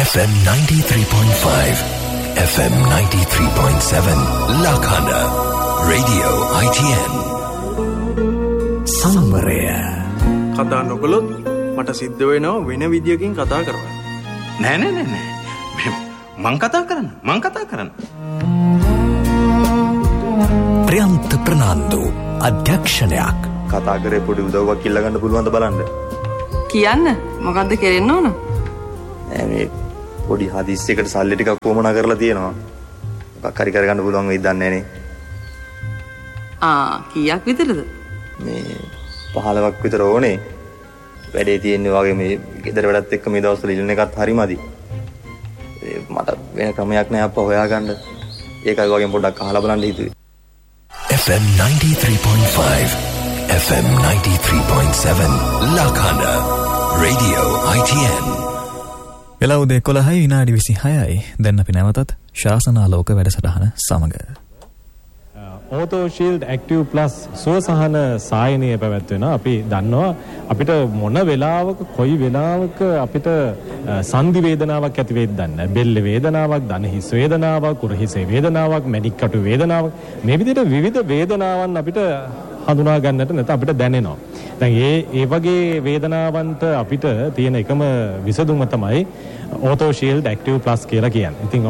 FM 93.5, FM 93.7, Lakana, Radio ITN. Sambaraya. කතා නොකළොත් මට සිද්ධ වෙනවා වෙන විදියකින් කතා කරන්න. නෑ. මං කතා කරන්න. ප්‍රියන්ත ප්‍රනාන්දු අධ්‍යක්ෂණයක්. කතා කරේ පොඩි උදව්වක් ඉල්ල ගන්න පුළුවන්ද බලන්න. කියන්න මොකද්ද කරෙන්න ඕන? මේ පොඩි හදිස්සියකට සල්ලි ටිකක් කොමනා කරලා තියෙනවා. මොකක් හරි කරගන්න පුළුවන් වෙයිද දන්නේ නැනේ. කීයක් විතරද? මේ 15ක් විතර ඕනේ. වැඩේ තියෙන්නේ වගේ මේ ගෙදර වැඩත් එක්ක මේ දවස්වල ඉල්ලන එකත් හරිමදි. මට වෙන ක්‍රමයක් නෑ අප්පා හොයාගන්න. ඒකයි වගේ පොඩ්ඩක් අහලා බලන්න හිතුවේ. FM 93.5, FM 93.7, Lakana, Radio ITN. වෙලා උදේ 11යි විනාඩි 26යි. දැන් අපි නැවතත් ශාසනාලෝක වැඩසටහන සමග. Auto Shield Active Plus සුවසහන සායනය පැවැත්වෙනවා. අපි දන්නවා අපිට මොන වෙලාවක කොයි වෙලාවක අපිට සන්ධි වේදනාවක් ඇති වෙයිද දන්නේ නැහැ. බෙල්ල වේදනාවක්, දන හිස් වේදනාවක්, කුර හිසේ වේදනාවක්, මැණික් කටු වේදනාවක්, මේ විදිහට විවිධ වේදනාවන් අපිට හඳුනා ගන්නට නැත්නම් අපිට දැනෙනවා. දැන් ඒ වගේ වේදනාවන්ට අපිට තියෙන එකම විසඳුම තමයි Auto Shield Active Plus කියලා කියන්නේ. ඉතින්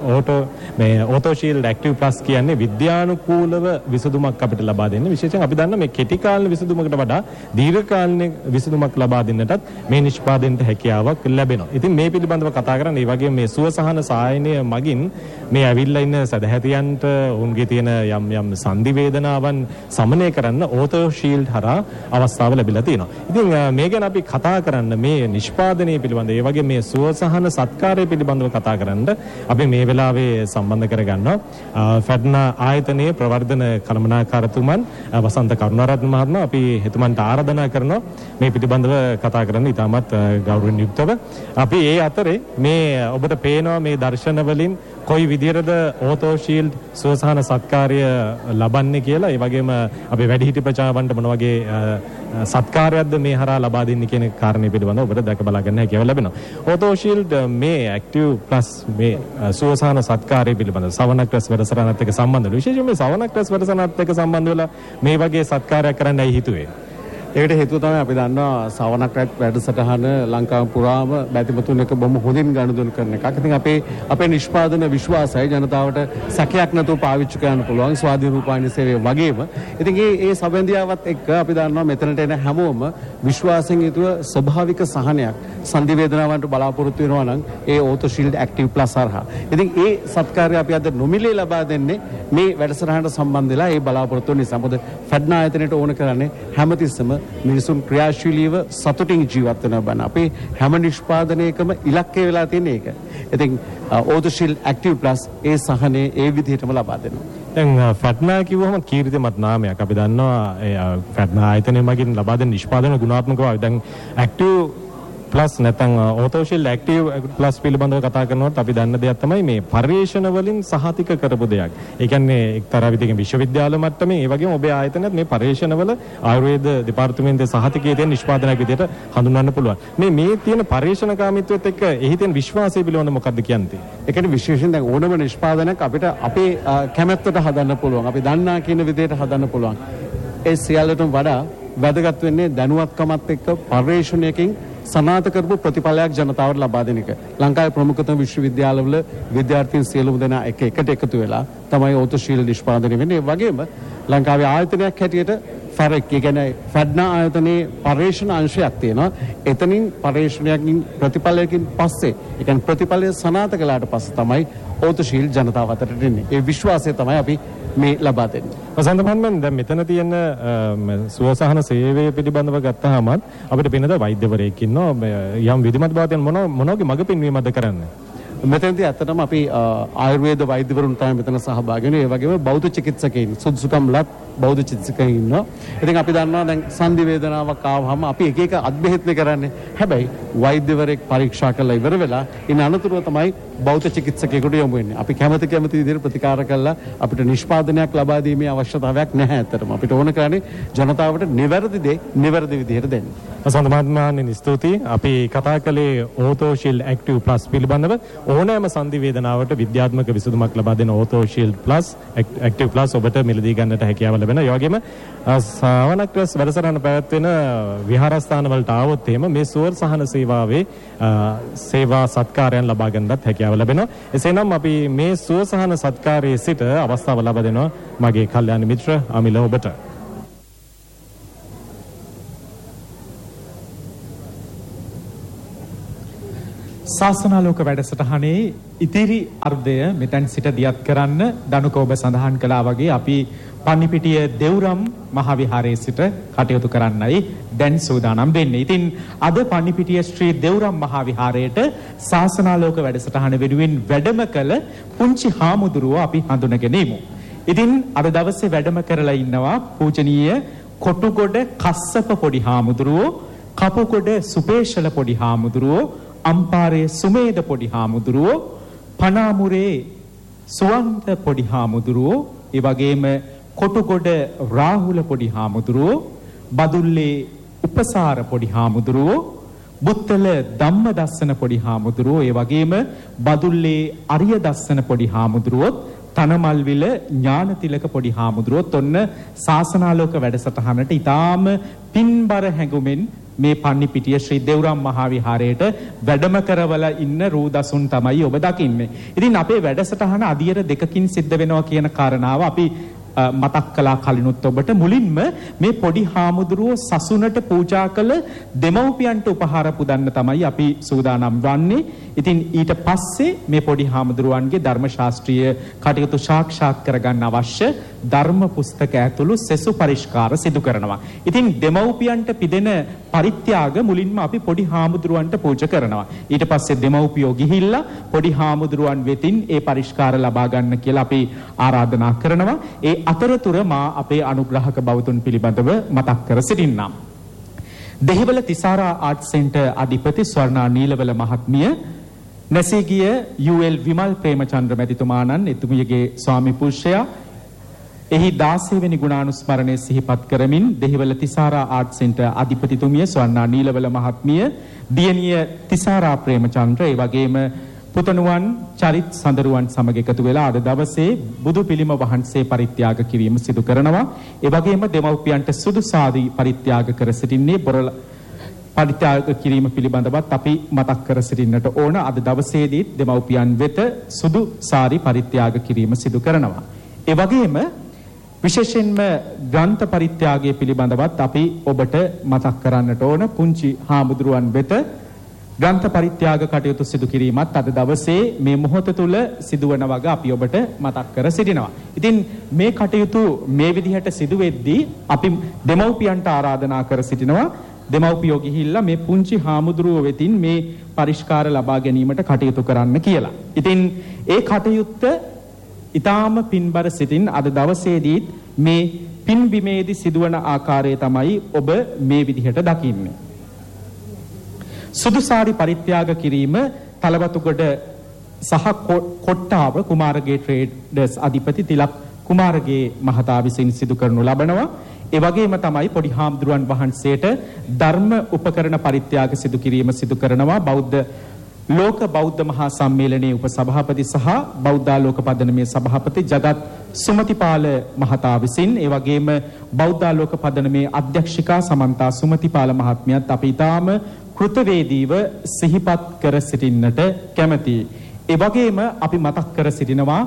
Auto Shield Active Plus කියන්නේ විද්‍යානුකූලව විසඳුමක් අපිට ලබා දෙන්නේ. විශේෂයෙන් අපි දන්න මේ කෙටි කාලීන විසඳුමකට වඩා දීර්ඝ කාලීන විසඳුමක් ලබා දෙන්නටත් මේ නිෂ්පාදනයට හැකියාවක් ලැබෙනවා. ඉතින් මේ පිළිබඳව කතා කරන්නේ ඒ වගේම මේ සුවසහන සායනය මගින් මේ ඇවිල්ලා ඉන්න සදැහැතියන්ට උන්ගේ තියෙන යම් සන්ධි වේදනාවන් සමනය කරන්න Auto Shield හරහා අවස්ථාව ලැබිලා තියෙනවා. ඉතින් මේ ගැන අපි කතා කරන්න මේ නිෂ්පාදනය පිළිබඳව ඒ වගේ මේ සුවසහන සත්කාරය පිළිබඳව කතා කරන්න අපි මේ වෙලාවේ සම්බන්ධ කරගන්නවා ෆැඩ්නා ආයතනයේ ප්‍රවර්ධන කළමනාකාරතුමන් වසන්ත කරුණාරත්න මහත්මයා. අපි එතුමන්ට ආරාධනා කරනවා මේ පිළිබඳව කතා කරන්න ඉතාමත් ගෞරවයෙන් යුක්තව. අපි ඒ අතරේ මේ ඔබට පේනවා මේ දර්ශන වලින් කොයි විදියටද Auto Shield සුවසහන සත්කාරය ලබන්නේ කියලා. ඒ වගේම අපි වැඩිහිටි ප්‍රජාවන්ට මොන වගේ සත්කාරයක්ද මේ හරහා ලබා දෙන්නේ කියන කාරණේ පිළිබඳව ඔබට දැක බලා ගන්න හැකියාව ලැබෙනවා. Auto Shield මේ Active Plus මේ සුවසහන සත්කාරය පිළිබඳව සවනක් රැස් වැඩසටහනත් එක්ක සම්බන්ධ වෙලා විශේෂයෙන්ම මේ සවනක් රැස් වැඩසටහනත් එක්ක සම්බන්ධ වෙලා මේ වගේ සත්කාරයක් කරන්න ඇයි හිතුවේ? ඒකට හේතුව තමයි අපි දන්නවා සවනක් රැස් වැඩසටහන ලංකාව පුරාම බැතිමතුන් එක බොහොම හොඳින් ගනුදෙනු කරන එකක්. ඉතින් අපේ නිෂ්පාදන විශ්වාසය ජනතාවට සැකයක් නැතුව පාවිච්චි කරන්න පුළුවන් ස්වාධීන රූපවාහිනී සේවය වගේම. ඉතින් ඒ සම්බන්ධියාවත් එක්ක අපි දන්නවා මෙතනට එන හැමෝම විශ්වාසයෙන් යුතුව ස්වභාවික සහනයක් සන්ධි වේදනාවන්ට බලාපොරොත්තු වෙනවා නම් ඒ Auto Shield Active Plus හරහා. ඉතින් ඒ සත්කාරය අපි අද නොමිලේ ලබා දෙන්නේ මේ වැඩසටහනට සම්බන්ධ වෙලා ඒ බලාපොරොත්තු නිසා. මොකද ෆැඩ්නා ආයතනයට ඕන කරන්නේ හැමතිස්සම මිනිසුන් ක්‍රියාශීලීව සතුටින් ජීවත් වෙන බව. අපේ හැම නිෂ්පාදනයකම ඉලක්කය වෙලා තියෙන එක. ඉතින් Auto Shield Active Plus ඒ සහනේ ඒ විදිහටම ලබා දෙනවා. දැන් ෆැඩ්නා කිව්වම කීර්තිමත් නාමයක්. අපි දන්නවා ෆැඩ්නා ආයතනය මගින් ලබා දෙන නිෂ්පාදන ගුණාත්මකව දැන් Active Plus නැත්නම් Auto Shield Active Plus පිළිබඳව කතා කරනකොට අපි දන්න දෙයක් තමයි මේ පර්යේෂණ වලින් සහතික කරපු දෙයක්. ඒ කියන්නේ එක්තරා විදිහකින් විශ්වවිද්‍යාල මට්ටමේ ඒ වගේම ඔබේ ආයතනයත් මේ පර්යේෂණ වල ආයුර්වේද දෙපාර්තමේන්තුවේ සහතිකයේ තියෙන නිෂ්පාදනයක් විදිහට හඳුන්වන්න පුළුවන්. මේ තියෙන පර්යේෂණකාමීත්වයත් එක්ක එහි තියෙන විශ්වාසය පිළිබඳව මොකක්ද කියන්නේ? ඒ කියන්නේ විශේෂයෙන් දැන් ඕනම නිෂ්පාදනයක් අපිට අපේ කැමැත්තට හදන්න පුළුවන්. අපි දන්නා කියන විදිහට හදන්න පුළුවන්. ඒ සියල්ලටම වඩා වැදගත් වෙන්නේ දැනුවත්කමත් එක්ක පර්යේෂණයකින් සනාත කරපු ප්‍රතිඵලයක් ජනතාවට ලබා දෙන එක. ලංකාවේ ප්‍රමුඛතම විශ්වවිද්‍යාලවල විද්‍යාර්ථීන් සියලුම දෙනා එකට එකතු වෙලා තමයි Auto Shield නිෂ්පාදනය වෙන්නේ. ඒ වගේම ලංකාවේ ආයතනයක් හැටියට ෆැරෙක් කියන්නේ ෆැඩ්නා ආයතනයේ පර්යේෂණ අංශයක් තියෙනවා. එතනින් පර්යේෂණයකින් ප්‍රතිඵලයකින් පස්සේ ඒ කියන්නේ ප්‍රතිඵලය සනාත කළාට පස්සේ තමයි Auto Shield ජනතාව අතරට එන්නේ. ඒ විශ්වාසය තමයි අපි මේ ලබා දෙන්නේ. වසන්ත මහත්මයා දැන් මෙතන තියෙන සුවසහන සේවය පිළිබඳව ගත්තාම අපිට වෙනද වෛද්‍යවරයෙක් ඉන්නවා යම් විධිමත් භාවයෙන් මොන වගේ මඟ පෙන්වීමක්ද කරන්නේ? මෙතනදී ඇත්තටම අපි ආයුර්වේද වෛද්‍යවරුන් තමයි මෙතන සහභාගී වෙන්නේ. ඒ වගේම බෞද්ධ චිකිත්සකයින් සුදුසුකම් ලත් බෞද්ධ චිකිත්සකයින් ඉන්නවා. ඉතින් අපි දන්නවා දැන් සන්ධි වේදනාවක් ආවම අපි එක එක අත්බෙහෙත්නේ කරන්නේ. හැබැයි වෛද්‍යවරයෙක් පරීක්ෂා කරලා ඉවර වෙලා ඉන්න අනතුරුව තමයි බෞද්ධ චිකිත්සකයෙකුට යොමු වෙන්නේ. අපි කැමති විදිහට ප්‍රතිකාර කළා අපිට නිෂ්පාදනයක් ලබා දීමේ අවශ්‍යතාවයක් නැහැ. ඇත්තටම අපිට ඕන කරන්නේ ජනතාවට නිවැරදි දේ නිවැරදි විදිහට දෙන්න. වසන්ත මහත්මයාණන් ස්තුතියි. අපි කතා කළේ ඕතෝ ෂීල්ඩ් ඇක්ටිව් ප්ලස් පිළිබඳව. ඕනෑම සංධි වේදනාවට විද්‍යාත්මක විසඳුමක් ලබා දෙන ඕතෝ ෂීල්ඩ් ප්ලස් ඇක්ටිව් ප්ලස් ඔබට මිලදී ගන්නට හැකියාව ලැබෙනවා. ඒ වගේම ශ්‍රවණක් රස වැඩසටහන පැවැත්වෙන විහාරස්ථාන වලට ආවොත් එහෙම මේ සුවර් සහන සේවාවේ සේවා සත්කාරයන් ලබා ගන්නත් හැකියාව ලැබෙනවා. එසේනම් අපි මේ සුවර් සහන සත්කාරයේ සිට අවස්ථාව ලබා දෙනවා මගේ කල්යාණ මිත්‍ර අමිල ඔබට. ශාසනාලෝක වැඩසටහනේ ඉතිරි අර්ධය මෙතෙන් සිට දියත් කරන්න දනුක ඔබ සඳහන් කළා වගේ අපි පන්නිපිටිය දෙව්රම් මහවිහාරයේ සිට කටයුතු කරන්නයි දැන් සූදානම් වෙන්නේ. ඉතින් අද පන්නිපිටිය ශ්‍රී දෙව්රම් මහවිහාරයට ශාසනාලෝක වැඩසටහන වෙනුවෙන් වැඩම කළ පුංචි හාමුදුරුවෝ අපි හඳුනගෙන ඉමු. ඉතින් අද දවසේ වැඩම කරලා ඉන්නවා පූජනීය කොටුගොඩ කස්සප පොඩි හාමුදුරුවෝ, කපුගොඩ සුපේශල පොඩි හාමුදුරුවෝ, අම්පාරයේ සුමේද පොඩි හාමුදුරුවෝ, පනාමුරේ සුවන්ත පොඩි හාමුදුරුවෝ, ඒ වගේම කොටුගොඩ රාහුල පොඩි හාමුදුරුවෝ, බදුල්ලේ උපසාර පොඩි හාමුදුරුවෝ, බුත්තල ධම්මදස්සන පොඩි හාමුදුරුවෝ, ඒ වගේම බදුල්ලේ අරිය දස්සන පොඩි හාමුදුරුවෝ, තනමල්විල ඥානතිලක පොඩි හාමුදුරුවොත් ඔන්න ශාසනාලෝක වැඩසටහනට ඊටාම පින්බර හැඟුමින් මේ පන්නිපිටිය ශ්‍රී දෙව්රම් මහාවිහාරයට වැඩම කරවලා ඉන්න රූදසුන් තමයි ඔබ දකින්නේ. ඉතින් අපේ වැඩසටහන අදියර දෙකකින් සිද්ධ වෙනවා කියන කාරණාව අපි මතක් කළා කලිනුත් ඔබට. මුලින්ම මේ පොඩි හාමුදුරුවෝ සසුනට පූජා කළ දෙමව්පියන්ට උපහාර පුදන්න තමයි අපි සූදානම් වන්නේ. ඉතින් ඊට පස්සේ මේ පොඩි හාමුදුරුවන්ගේ ධර්ම ශාස්ත්‍රීය කටයුතු සාක්ෂාත් කරගන්න අවශ්‍ය ධර්ම පුස්තක ඇතුළු සෙසු පරිස්කාර සිදු කරනවා. ඉතින් දෙමව්පියන්ට පිදෙන පරිත්‍යාග මුලින්ම අපි පොඩි හාමුදුරුවන්ට පූජා කරනවා. ඊට පස්සේ දෙමව්පියෝ ගිහිල්ලා පොඩි හාමුදුරුවන් වෙතින් ඒ පරිස්කාර ලබා ගන්න කියලා අපි ආරාධනා කරනවා. ඒ අතරතුර මා අපේ අනුග්‍රහක බවතුන් පිළිබඳව මතක් කර සිටින්නම්. දෙහිවල තිසාරා ආර්ට් සෙන්ටර් අධිපති ස්වර්ණා නීලවල මහත්මිය, නැසී ගිය UL විමල් ප්‍රේමචන්ද්‍ර මැතිතුමාණන් එතුමියගේ ස්වාමි පුරුෂයා එහි 16 වෙනි ගුණානුස්මරණය සිහිපත් කරමින් දෙහිවල තිසාරා ආර්ට් සෙන්ටර් අධිපතිතුමිය ස්වර්ණා නීලවල මහත්මිය, දියණිය තිසාරා ප්‍රේමචන්ද්‍ර, ඒ වගේම පුතණුවන් චරිත් සඳරුවන් සමග එකතු වෙලා අද දවසේ බුදු පිළිම වහන්සේ පරිත්‍යාග කිරීම සිදු කරනවා. ඒ වගේම දෙමව්පියන්ට සුදු සාදී පරිත්‍යාග කර සිටින්නේ බොරළ පරිත්‍යාග කිරීම පිළිබඳවත් අපි මතක් කර සිටින්නට ඕන. අද දවසේදී දෙමව්පියන් වෙත සුදු සාරි පරිත්‍යාග කිරීම සිදු කරනවා. ඒ වගේම විශේෂයෙන්ම ග්‍රන්ථ පරිත්‍යාගය පිළිබඳවත් අපි ඔබට මතක් කරන්නට ඕන. පුංචි හාමුදුරුවන් වෙත ග්‍රන්ථ පරිත්‍යාග කටයුතු සිදු කිරීමත් අද දවසේ මේ මොහොත තුල සිදුවන වගේ අපි ඔබට මතක් කර සිටිනවා. ඉතින් මේ කටයුතු මේ විදිහට සිදු වෙද්දී අපි දෙමව්පියන්ට ආරාධනා කර සිටිනවා දෙමව්පියෝ ගිහිල්ලා මේ පුංචි හාමුදුරුවෝ වෙතින් මේ පරිස්කාර ලබා ගැනීමට කටයුතු කරන්න කියලා. ඉතින් ඒ කටයුත්ත ඊටාම පින්බර සිටින් අද දවසේදී මේ පින්බිමේදී සිදුවන ආකාරය තමයි ඔබ මේ විදිහට දකින්නේ. සුදුසාරි පරිත්‍යාග කිරීම තලවතුගොඩ සහ කොට්ටාව කුමාරගේ ට්‍රේඩර්ස් අධිපති තිලක් කුමාරගේ මහතා විසින් සිදු කරනු ලබනවා. ඒ වගේම තමයි පොඩි හාමුදුරුවන් වහන්සේට ධර්ම උපකරණ පරිත්‍යාග සිදු කිරීම සිදු කරනවා. බෞද්ධ ලෝක බෞද්ධ මහා සම්මේලනයේ උපසභාපති සහ බෞද්ධාලෝක පදනමේ සභාපති ජගත් සුමතිපාල මහතා විසින්, ඒ වගේම බෞද්ධාලෝක පදනමේ අධ්‍යක්ෂිකා සමන්තා සුමතිපාල මහත්මියත් අපි ඊටාම කෘතවේදීව සිහිපත් කර සිටින්නට කැමැතියි. ඒ වගේම අපි මතක් කර සිටිනවා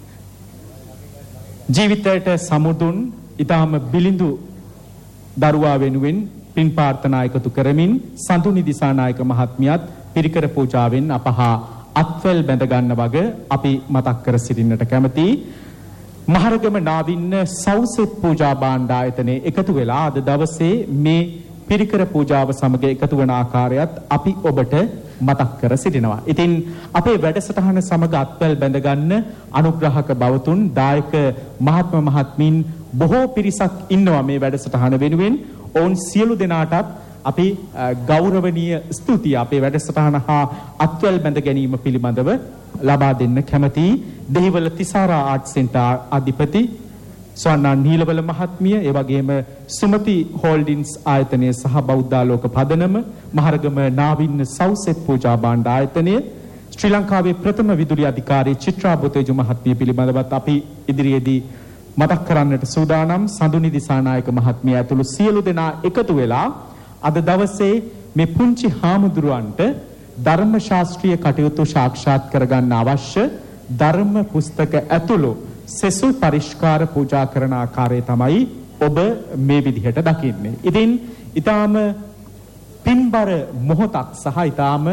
ජීවිතයට සමුදුන් ඊටාම බිලිඳු දරුවා වෙනුවෙන් පින් ප්‍රාර්ථනා එකතු කරමින් සඳුනි දිසානායක මහත්මියත් පිරිකර පූජාවෙන් අපහා අත්වැල් බැඳ ගන්න වගේ අපි මතක් කර සිටින්නට කැමැතියි. මහරගම නාවින්න සෞසෙත් පූජා භාණ්ඩායතනයේ එකතු වෙලා අද දවසේ මේ පිරිකර පූජාව සමග එකතු වන ආකාරයත් අපි ඔබට මතක් කර සිටිනවා. ඉතින් අපේ වැඩසටහන සමග අත්වැල් බැඳගන්න අනුග්‍රහක බවතුන් දායක මහත්ම මහත්මීන් බොහෝ පිරිසක් ඉන්නවා මේ වැඩසටහන වෙනුවෙන්. ඔවුන් සියලු දෙනාටත් අපි ගෞරවනීය ස්තුතිය අපේ වැඩසටහන හා අත්වැල් බැඳ ගැනීම පිළිබඳව ලබා දෙන්න කැමැති දෙහිවල තිසාරා ආර්ට් සෙන්ටර් අධිපති ස්වර්ණා නීලවල මහත්මිය, ඒ වගේම සුමති හෝල්ඩින්ස් ආයතනය සහ බෞද්ධාලෝක පදනම, මහරගම නාවින්න සව්සෙත් පූජා භාණ්ඩ ආයතනය, ශ්‍රී ලංකාවේ ප්‍රථම විදුලි අධිකාරී චිත්‍රා බොතේජු මහත්මිය පිළිබඳවත් අපි ඉදිරියේදී මතක් කරන්නට සූදානම්. සඳුනි දිසානායක මහත්මිය ඇතුළු සියලු දෙනා එකතු වෙලා අද දවසේ මේ පුංචි හාමුදුරුවන්ට ධර්ම ශාස්ත්‍රීය කටයුතු සාක්ෂාත් කරගන්න අවශ්‍ය ධර්ම පුස්තක ඇතුළු සෙසුල් පරිස්කාර පූජා කරන ආකාරය තමයි ඔබ මේ විදිහට දකින්නේ. ඉතින් ඊටාම පින්බර මොහොතක් සහ ඊටාම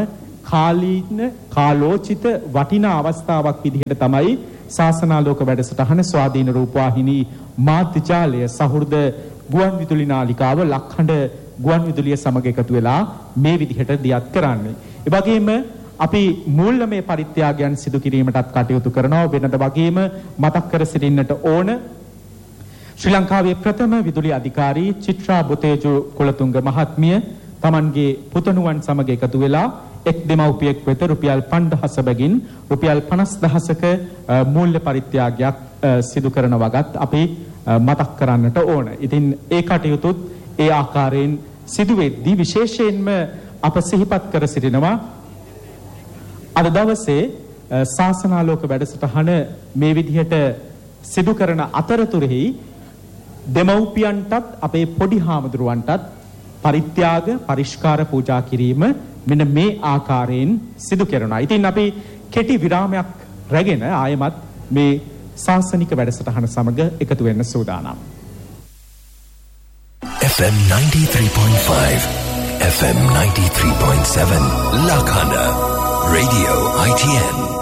කාලෝචිත වටිනා අවස්ථාවක් විදිහට තමයි ශාසනාලෝක වැඩසටහන ස්වාධීන රූපවාහිනී මාධ්‍ය ජාලය සහෘද ගුවන් විදුලි නාලිකාව ලක්හඬ ගුවන් විදුලිය සමග එකතු වෙලා මේ විදිහට දියත් කරන්නේ. ඒ වගේම අපි මූල්‍යමය පරිත්‍යාගයන් සිදු කිරීමටත් කටයුතු කරනවා. වෙනද වගේම මතක් කර සිටින්නට ඕන ශ්‍රී ලංකාවේ ප්‍රථම විදුලි අධිකාරී චිත්‍රා බොතේජු කුලතුංග මහත්මිය තමන්ගේ පුතණුවන් සමග එකතු වෙලා එක් දෙමව්පියෙක් වෙත රුපියල් 5000 බැගින් රුපියල් 50000ක මූල්‍ය පරිත්‍යාගයක් සිදු කරන වගත් අපි මතක් කරන්නට ඕන. ඉතින් ඒ කටයුතුත් ඒ ආකාරයෙන් සිදු වෙද්දී විශේෂයෙන්ම අප සිහිපත් කර සිටිනවා අද දවසේ ශාසනාලෝක වැඩසටහන මේ විදිහට සිදු කරන අතරතුරෙහි දෙමව්පියන්ටත් අපේ පොඩි හාමුදුරුවන්ටත් පරිත්‍යාග පරිස්කාර පූජා කිරීම මෙන්න මේ ආකාරයෙන් සිදු කරනවා. ඉතින් අපි කෙටි විරාමයක් රැගෙන ආයමත් මේ ශාසනික වැඩසටහන සමග එකතු වෙන්න සූදානම්. FM 93.5 FM 93.7 Lakhana Radio ITN